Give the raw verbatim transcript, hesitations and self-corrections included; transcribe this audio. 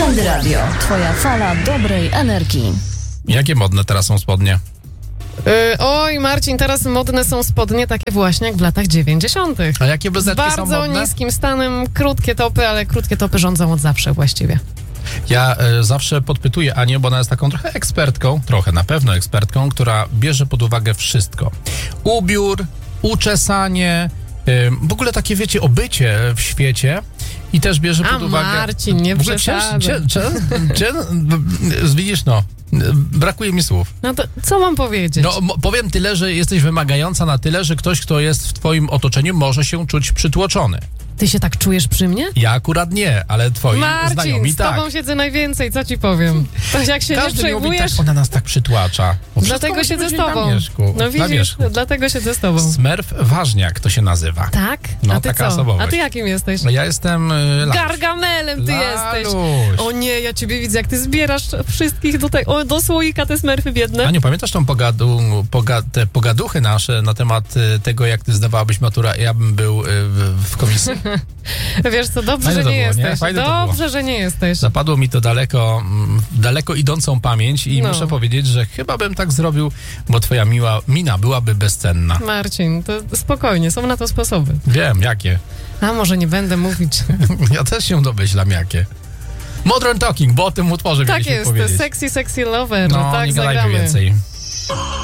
Weekend Radio. Twoja fala dobrej energii. Jakie modne teraz są spodnie? Yy, oj, Marcin, teraz modne są spodnie takie właśnie jak w latach dziewięćdziesiątych. A jakie bluzeczki Z są bardzo modne? niskim stanem, krótkie topy, ale krótkie topy rządzą od zawsze właściwie. Ja y, zawsze podpytuję Anię, bo ona jest taką trochę ekspertką, trochę na pewno ekspertką, która bierze pod uwagę wszystko. Ubiór, uczesanie, y, w ogóle takie, wiecie, obycie w świecie i też bierze A pod uwagę... Marcin, nie w ogóle przesadzaj. cię, cię, cię, cię, widzisz, no, brakuje mi słów. No to co mam powiedzieć? No, m- powiem tyle, że jesteś wymagająca na tyle, że ktoś, kto jest w twoim otoczeniu, może się czuć przytłoczony. Ty się tak czujesz przy mnie? Ja akurat nie, ale twoi Marcin, znajomi z tak. tobą siedzę najwięcej, co ci powiem? To jak się Każdy nie mi mówi, przejmujesz, tak, ona nas tak przytłacza. Bo wszystko dlatego musi siedzę być z na tobą. wierzchu, No na widzisz, wierzchu. dlatego siedzę z tobą. Smurf Ważniak to się nazywa. Tak? No, A ty taka co? osobowość. A ty jakim jesteś? No ja jestem y, Laluś. Gargamelem ty jesteś. Laluś. O nie, ja ciebie widzę, jak ty zbierasz wszystkich do, tej, o, do słoika te smerfy biedne. Aniu, pamiętasz tą pogadu, poga, te pogaduchy nasze na temat y, tego, jak ty zdawałabyś maturę, ja bym był y, w, w komisji? Wiesz co, dobrze, Fajne że to nie było, nie? jesteś. Fajne to było. Dobrze, że nie jesteś. Zapadło mi to daleko, mm, daleko idącą pamięć i No. muszę powiedzieć, że chyba bym tak zrobił, bo twoja miła, mina byłaby bezcenna. Marcin, to spokojnie, są na to sposoby. Wiem, jakie. A może nie będę mówić. Ja też się domyślam, jakie. Modern Talking, bo o tym utworze Tak mieliśmy jest, powiedzieć. sexy, sexy lover. No, tak, nie gadajmy zagramy. więcej.